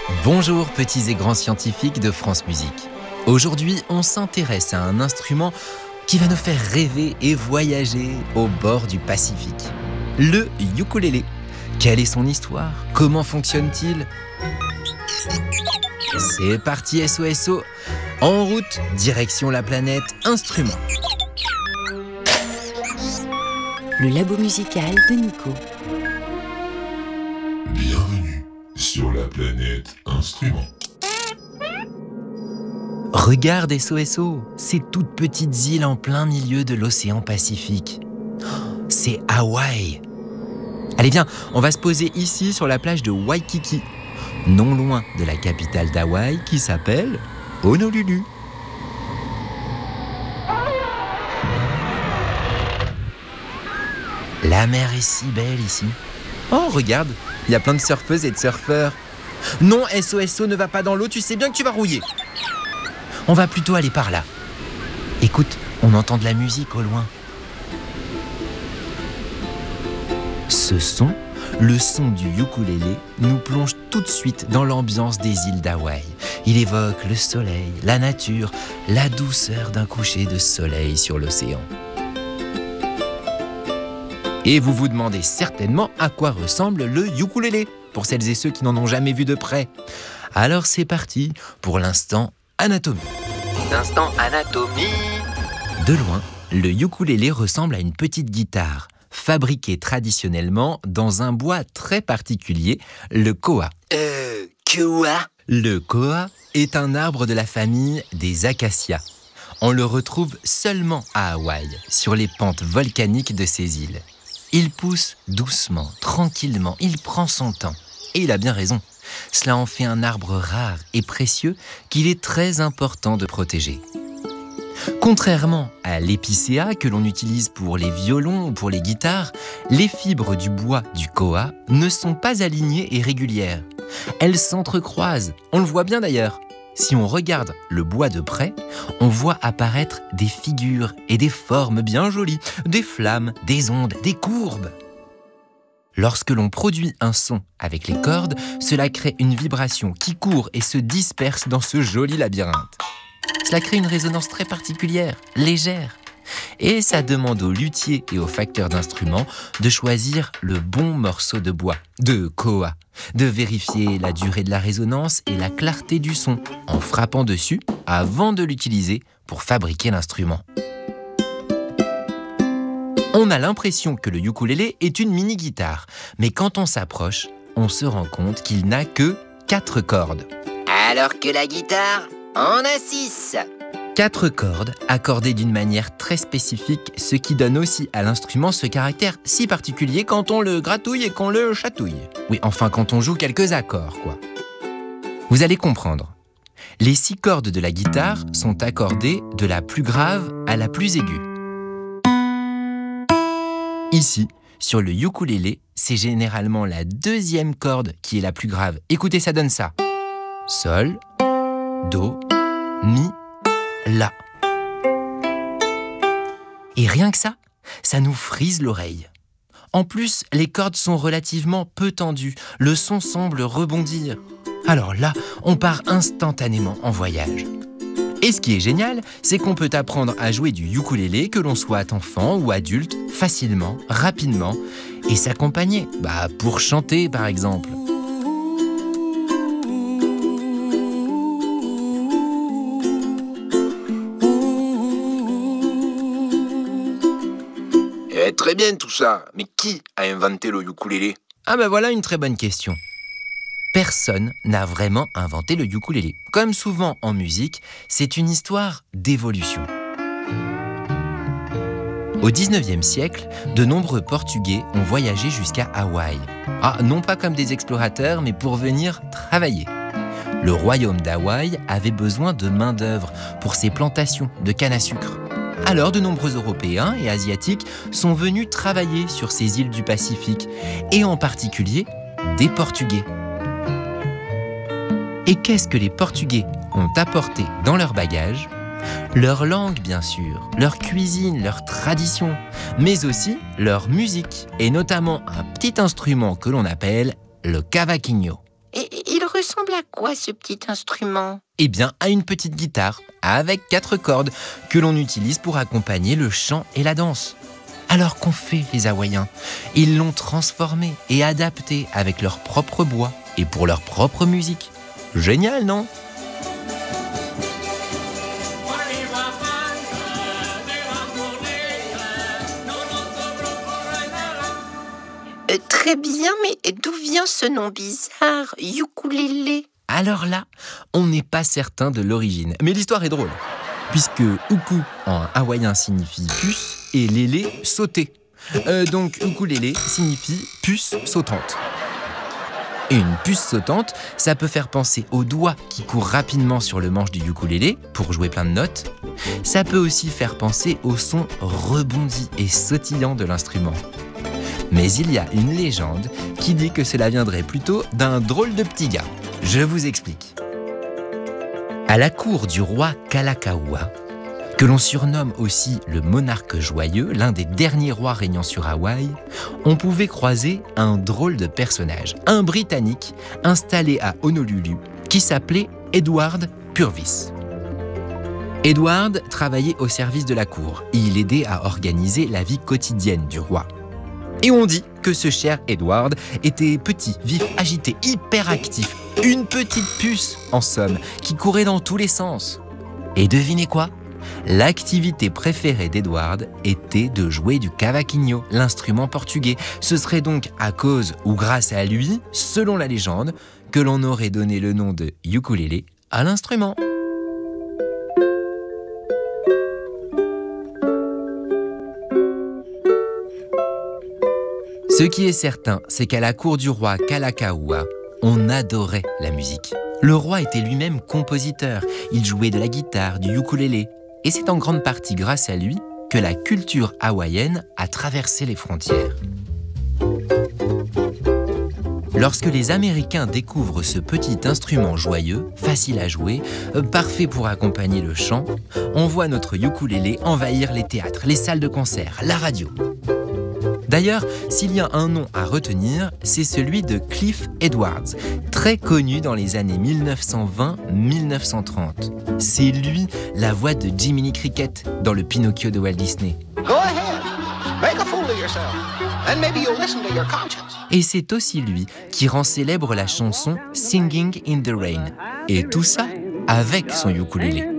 Bonjour petits et grands scientifiques de France Musique. Aujourd'hui, on s'intéresse à un instrument qui va nous faire rêver et voyager au bord du Pacifique. Le ukulélé. Quelle est son histoire? Comment fonctionne-t-il? C'est parti SOSO. En route, direction la planète instrument. Le labo musical de Nico. Bienvenue sur la planète instrument. Regarde SOSO, ces toutes petites îles en plein milieu de l'océan Pacifique. C'est Hawaï. Allez viens, on va se poser ici sur la plage de Waikiki, non loin de la capitale d'Hawaï qui s'appelle Honolulu. La mer est si belle ici. Oh regarde, il y a plein de surfeuses et de surfeurs. Non, SOSO, ne va pas dans l'eau, tu sais bien que tu vas rouiller. On va plutôt aller par là. Écoute, on entend de la musique au loin. Ce son, le son du ukulélé, nous plonge tout de suite dans l'ambiance des îles d'Hawaï. Il évoque le soleil, la nature, la douceur d'un coucher de soleil sur l'océan. Et vous vous demandez certainement à quoi ressemble le ukulélé, pour celles et ceux qui n'en ont jamais vu de près. Alors c'est parti pour l'instant anatomie. L'instant anatomie. De loin, le ukulélé ressemble à une petite guitare, fabriquée traditionnellement dans un bois très particulier, le koa. Koa? Le koa est un arbre de la famille des acacias. On le retrouve seulement à Hawaï, sur les pentes volcaniques de ces îles. Il pousse doucement, tranquillement, il prend son temps. Et il a bien raison. Cela en fait un arbre rare et précieux qu'il est très important de protéger. Contrairement à l'épicéa que l'on utilise pour les violons ou pour les guitares, les fibres du bois du koa ne sont pas alignées et régulières. Elles s'entrecroisent, on le voit bien d'ailleurs. Si on regarde le bois de près, on voit apparaître des figures et des formes bien jolies, des flammes, des ondes, des courbes. Lorsque l'on produit un son avec les cordes, cela crée une vibration qui court et se disperse dans ce joli labyrinthe. Cela crée une résonance très particulière, légère. Et ça demande aux luthiers et aux facteurs d'instruments de choisir le bon morceau de bois, de koa, de vérifier la durée de la résonance et la clarté du son en frappant dessus avant de l'utiliser pour fabriquer l'instrument. On a l'impression que le ukulélé est une mini-guitare, mais quand on s'approche, on se rend compte qu'il n'a que 4 cordes. Alors que la guitare en a 6. 4 cordes accordées d'une manière très spécifique, ce qui donne aussi à l'instrument ce caractère si particulier quand on le gratouille et qu'on le chatouille. Oui, enfin quand on joue quelques accords, quoi. Vous allez comprendre. Les 6 cordes de la guitare sont accordées de la plus grave à la plus aiguë. Ici, sur le ukulélé, c'est généralement la 2e corde qui est la plus grave. Écoutez, ça donne ça. Sol, do, mi, la. Et rien que ça nous frise l'oreille. En plus, les cordes sont relativement peu tendues. Le son semble rebondir. Alors là, on part instantanément en voyage. Et ce qui est génial, c'est qu'on peut apprendre à jouer du ukulélé, que l'on soit enfant ou adulte, facilement, rapidement, et s'accompagner, pour chanter par exemple. Très bien tout ça, mais qui a inventé le ukulélé? Ah voilà une très bonne question. Personne n'a vraiment inventé le ukulélé. Comme souvent en musique, c'est une histoire d'évolution. Au XIXe siècle, de nombreux Portugais ont voyagé jusqu'à Hawaï. Non pas comme des explorateurs, mais pour venir travailler. Le royaume d'Hawaï avait besoin de main-d'œuvre pour ses plantations de canne à sucre. Alors de nombreux Européens et Asiatiques sont venus travailler sur ces îles du Pacifique, et en particulier des Portugais. Et qu'est-ce que les Portugais ont apporté dans leur bagage? Leur langue, bien sûr, leur cuisine, leur tradition, mais aussi leur musique, et notamment un petit instrument que l'on appelle le cavaquinho. Et il ressemble ressemble à quoi ce petit instrument? Eh bien, à une petite guitare, avec 4 cordes, que l'on utilise pour accompagner le chant et la danse. Alors qu'ont fait les Hawaïens? Ils l'ont transformé et adapté avec leur propre bois et pour leur propre musique. Génial, non? Très bien, mais d'où vient ce nom bizarre, ukulélé? Alors là, on n'est pas certain de l'origine, mais l'histoire est drôle. Puisque uku en hawaïen signifie puce et lélé sauter. Donc ukulélé signifie puce sautante. Et une puce sautante, ça peut faire penser aux doigts qui courent rapidement sur le manche du ukulélé pour jouer plein de notes. Ça peut aussi faire penser au son rebondi et sautillant de l'instrument. Mais il y a une légende qui dit que cela viendrait plutôt d'un drôle de petit gars. Je vous explique. À la cour du roi Kalakaua, que l'on surnomme aussi le monarque joyeux, l'un des derniers rois régnant sur Hawaï, on pouvait croiser un drôle de personnage, un Britannique installé à Honolulu, qui s'appelait Edward Purvis. Edward travaillait au service de la cour. Il aidait à organiser la vie quotidienne du roi. Et on dit que ce cher Edward était petit, vif, agité, hyperactif. Une petite puce, en somme, qui courait dans tous les sens. Et devinez quoi? L'activité préférée d'Edward était de jouer du cavaquinho, l'instrument portugais. Ce serait donc à cause ou grâce à lui, selon la légende, que l'on aurait donné le nom de ukulélé à l'instrument. Ce qui est certain, c'est qu'à la cour du roi Kalakaua, on adorait la musique. Le roi était lui-même compositeur. Il jouait de la guitare, du ukulélé. Et c'est en grande partie grâce à lui que la culture hawaïenne a traversé les frontières. Lorsque les Américains découvrent ce petit instrument joyeux, facile à jouer, parfait pour accompagner le chant, on voit notre ukulélé envahir les théâtres, les salles de concert, la radio. D'ailleurs, s'il y a un nom à retenir, c'est celui de Cliff Edwards, très connu dans les années 1920-1930. C'est lui la voix de Jiminy Cricket dans le Pinocchio de Walt Disney. Go ahead, make a fool of yourself, and maybe you'll listen to your conscience. Et c'est aussi lui qui rend célèbre la chanson Singing in the Rain. Et tout ça avec son ukulélé.